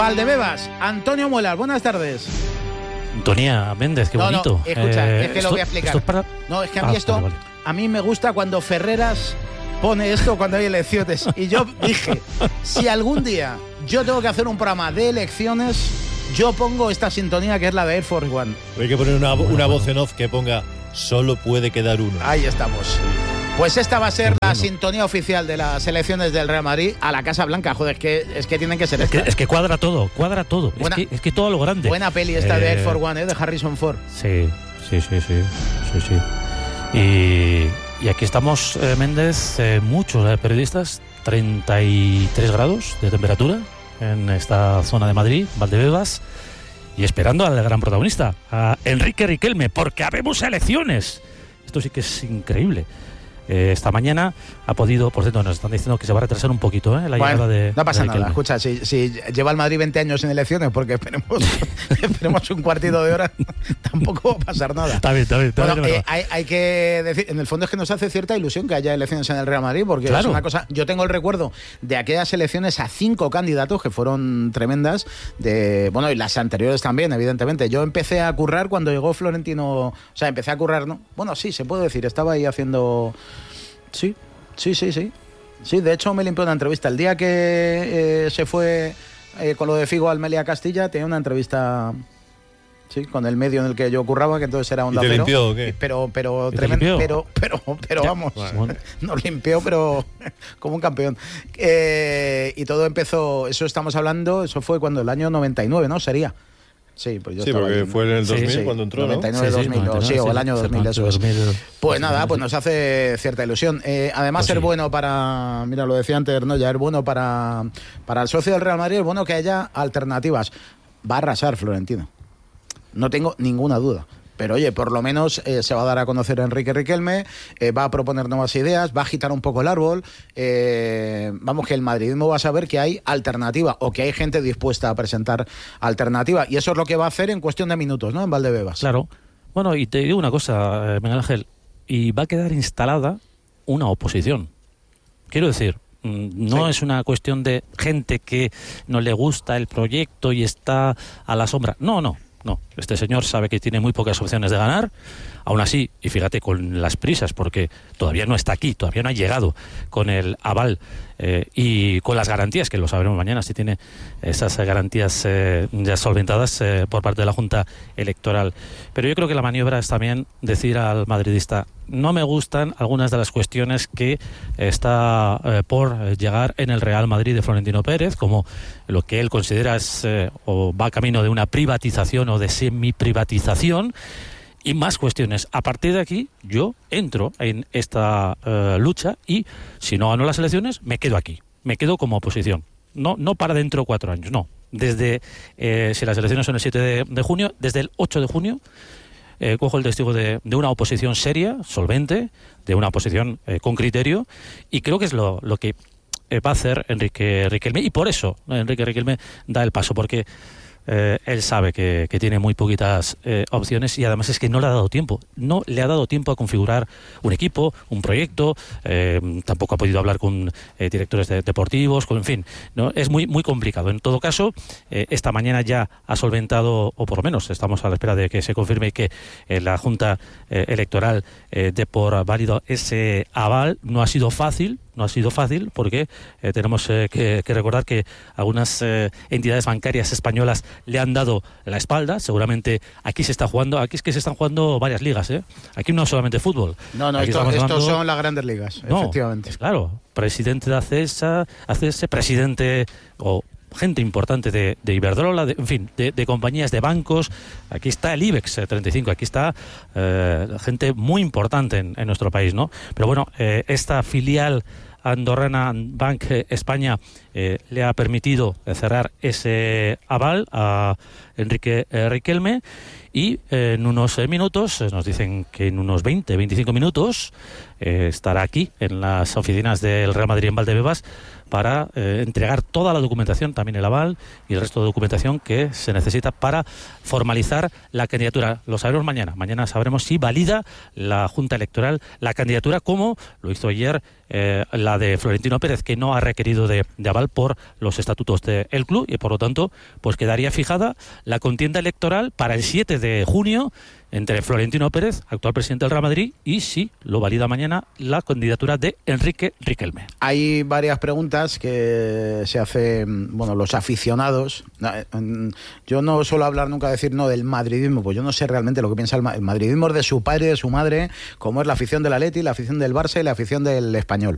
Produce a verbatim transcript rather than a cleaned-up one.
Valdebebas, Antonio Muelas, buenas tardes. Antonia Méndez, qué no, bonito. No, escucha, eh, es que esto, lo voy a explicar. Esto es para... No, es que a mí ah, esto, vale, vale. a mí me gusta cuando Ferreras pone esto cuando hay elecciones. Y yo dije, si algún día yo tengo que hacer un programa de elecciones, yo pongo esta sintonía que es la de Air Force One. Hay que poner una, una voz en off que ponga solo puede quedar uno. Ahí estamos. Pues esta va a ser Qué la bueno. sintonía oficial de las elecciones del Real Madrid a la Casa Blanca. Joder, es que, es que tienen que ser Es que, estas. es que cuadra todo, cuadra todo. Buena- es, que, es que todo lo grande. Buena peli esta de Eh, Air Force One, ¿eh? De Harrison Ford. Sí, sí, sí, sí, sí, sí. Y, y aquí estamos, eh, Méndez, eh, muchos eh, periodistas, treinta y tres grados de temperatura en esta zona de Madrid, Valdebebas, y esperando al gran protagonista, a Enrique Riquelme, porque habemos elecciones. Esto sí que es increíble. Eh, esta mañana ha podido, por cierto, nos están diciendo que se va a retrasar un poquito ¿eh? la Bueno, llegada de no pasa de nada. Riquelme. Escucha, si, si lleva el Madrid veinte años en elecciones, porque esperemos, esperemos un cuartito de hora, tampoco va a pasar nada. Está bien, está bien. Está Bueno, bien, eh, hay, hay que decir, en el fondo es que nos hace cierta ilusión que haya elecciones en el Real Madrid, porque Claro. es una cosa. Yo tengo el recuerdo de aquellas elecciones a cinco candidatos que fueron tremendas, de bueno, y las anteriores también, evidentemente. Yo empecé a currar cuando llegó Florentino, o sea, empecé a currar, ¿no? Bueno, sí, se puede decir, estaba ahí haciendo. Sí, sí, sí, sí. Sí, de hecho me limpió una entrevista. El día que eh, se fue eh, con lo de Figo al Melia Castilla, tenía una entrevista, sí, con el medio en el que yo curraba, que entonces era Onda ¿Y te Cero. limpió o qué? Y- Pero, pero, ¿Y te tremendo, limpió? pero, pero, pero Ya, vamos, bueno. nos limpió, pero como un campeón. Eh, y todo empezó, eso estamos hablando, eso fue cuando el año noventa y nueve, ¿no? Sería. Sí, pues yo Sí, estaba porque ahí. fue en el Sí, dos mil sí, cuando entró, noventa y nueve, Sí, sí, dos mil, o, sí, o el año dos mil, eso es. dos mil, Pues nada, pues nos hace cierta ilusión. Eh, además, Pues ser sí. bueno para, mira, lo decía antes, ¿no? Ya es bueno para, para el socio del Real Madrid, es bueno que haya alternativas. Va a arrasar Florentino. No tengo ninguna duda. Pero oye, por lo menos eh, se va a dar a conocer a Enrique Riquelme, eh, va a proponer nuevas ideas, va a agitar un poco el árbol. Eh, vamos, que el madridismo va a saber que hay alternativa o que hay gente dispuesta a presentar alternativa. Y eso es lo que va a hacer en cuestión de minutos, ¿no? En Valdebebas. Claro. Bueno, y te digo una cosa, eh, Miguel Ángel, y va a quedar instalada una oposición. Quiero decir, mm, no Sí. es una cuestión de gente que no le gusta el proyecto y está a la sombra. No, no, no. Este señor sabe que tiene muy pocas opciones de ganar. Aún así, y fíjate con las prisas, porque todavía no está aquí, todavía no ha llegado con el aval eh, y con las garantías, que lo sabremos mañana, si tiene esas eh, garantías eh, ya solventadas eh, por parte de la Junta Electoral. Pero yo creo que la maniobra es también decir al madridista, no me gustan algunas de las cuestiones que está eh, por llegar en el Real Madrid de Florentino Pérez, como lo que él considera es eh, o va camino de una privatización o de semi-privatización, y más cuestiones. A partir de aquí, yo entro en esta eh, lucha y, si no gano las elecciones, me quedo aquí. Me quedo como oposición. No, no para dentro de cuatro años, no. Desde, eh, si las elecciones son el siete de, de junio, desde el ocho de junio, eh, cojo el testigo de, de una oposición seria, solvente, de una oposición eh, con criterio, y creo que es lo, lo que eh, va a hacer Enrique Riquelme. Y por eso eh, Enrique Riquelme da el paso, porque Eh, él sabe que, que tiene muy poquitas eh, opciones y además es que no le ha dado tiempo. No le ha dado tiempo a configurar un equipo, un proyecto, eh, tampoco ha podido hablar con eh, directores de, deportivos, con, en fin, ¿no? Es muy, muy complicado. En todo caso, eh, esta mañana ya ha solventado, o por lo menos estamos a la espera de que se confirme que eh, la Junta eh, Electoral eh, dé por válido ese aval. No ha sido fácil, no ha sido fácil porque eh, tenemos eh, que, que recordar que algunas eh, entidades bancarias españolas le han dado la espalda. Seguramente aquí se está jugando, aquí es que se están jugando varias ligas, ¿eh? Aquí no solamente fútbol. No, no, Aquí esto, estamos estos hablando- son las grandes ligas, No, efectivamente. Claro, presidente de ACESA, ACESA, presidente o gente importante de, de Iberdrola, de, en fin, de, de compañías, de bancos. Aquí está el IBEX eh, treinta y cinco, aquí está eh, gente muy importante en, en nuestro país, ¿no? Pero bueno, eh, esta filial andorrana Bank España eh, le ha permitido eh, cerrar ese aval a Enrique eh, Riquelme y eh, en unos eh, minutos, eh, nos dicen que en unos veinte, veinticinco minutos eh, estará aquí en las oficinas del Real Madrid en Valdebebas para eh, entregar toda la documentación, también el aval y el resto de documentación que se necesita para formalizar la candidatura. Lo sabremos mañana. Mañana sabremos si valida la Junta Electoral la candidatura, como lo hizo ayer eh, la de Florentino Pérez, que no ha requerido de, de aval por los estatutos del club, y por lo tanto pues quedaría fijada la contienda electoral para el siete de junio entre Florentino Pérez, actual presidente del Real Madrid, y, si lo valida mañana, la candidatura de Enrique Riquelme. Hay varias preguntas que se hacen, bueno, los aficionados. Yo no suelo hablar nunca, decir no del madridismo, pues yo no sé realmente lo que piensa el, ma- el madridismo es de su padre y de su madre, como es la afición del Atleti, la afición del Barça y la afición del Español.